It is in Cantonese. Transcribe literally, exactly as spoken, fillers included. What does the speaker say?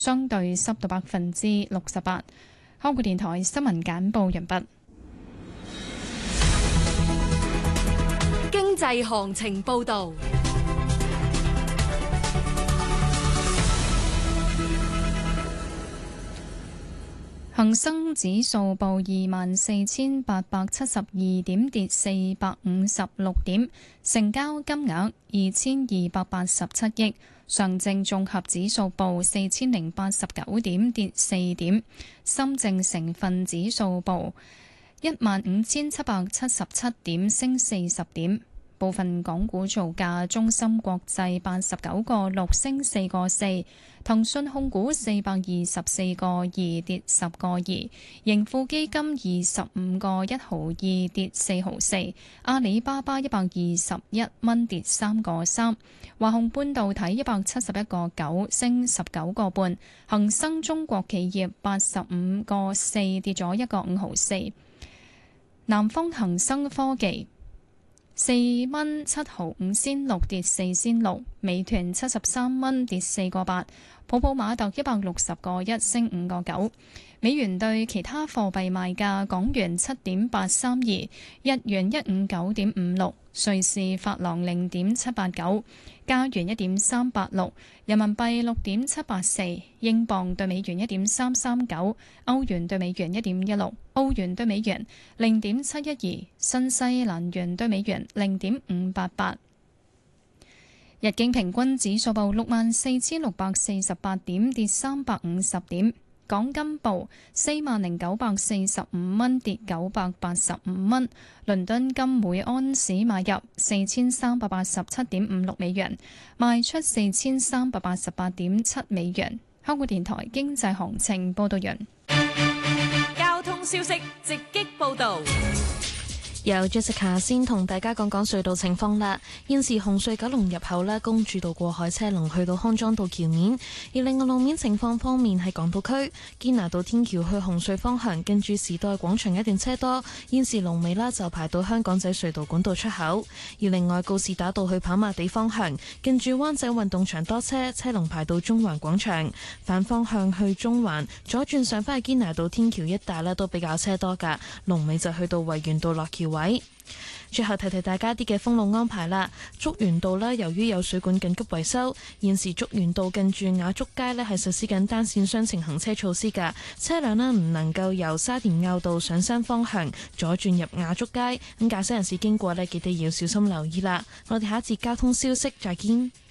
相對濕度百分之六十八。香港電台新聞簡報完畢。 經濟行情報導。 恒生指數報二萬四千八百七十二點，跌四百五十六點，成交金額二千二百八十七億。上證綜合指數報四千零八十九點，跌四點。深證成分指數報一萬五千七百七十七點，升四十點。部分港股造價：中芯國際八十九個六升四個四，騰訊控股四百二十四個二跌十個二，盈富基金二十五個一毫二跌四毫四，阿里巴巴一百二十一蚊跌三個三，華虹半導體一百七十一個九升十九個半，恒生中國企業八十五個四跌咗一個五毫四，南方恒生科技四蚊七毫五仙六跌四仙六，美團七十三蚊跌四個八，普普馬特一百六十個一升五個九。美元對其他貨幣賣價：港元七點八三二，日元一五九點五六，瑞士法郎零點七八九，加元一點三八六，人民幣六點七八四，英鎊對美元一點三三九，歐元對美元一點一六，澳元對美元零點七一二，新西蘭元對美元零點五八八。日經平均指數報六萬四千六百四十八點，跌三百五十點。港金報四萬零九百四十五蚊，跌九百八十五蚊。倫敦金每安士買入四千三百八十七點五六美元，賣出四千三百八十八點七美元。香港電台經濟行情報道完。 交通消息直擊報道。 由 Jessica 先同大家講講隧道情況啦。現時紅隧九龍入口咧，公主道過海車龍去到康莊道橋面。而另外路面情況方面，喺港島區堅拿道天橋去紅隧方向，跟住時代廣場一段車多。現時龍尾啦就排到香港仔隧道管道出口。而另外告士打道去跑馬地方向，跟住灣仔運動場多車，車龍排到中環廣場。反方向去中環左轉上返去堅拿道天橋一帶咧，都比較車多㗎。龍尾就去到維園道落橋位。最後提提大家啲嘅封路安排啦。竹園道呢，由於有水管緊急維修，現時竹園道近住雅竹街呢係實施緊單線雙程行車措施㗎，車輛呢唔能夠由沙田坳道上山方向左轉入雅竹街。咁駕駛人士經過呢，記得要小心留意啦。我哋下一節交通消息再見。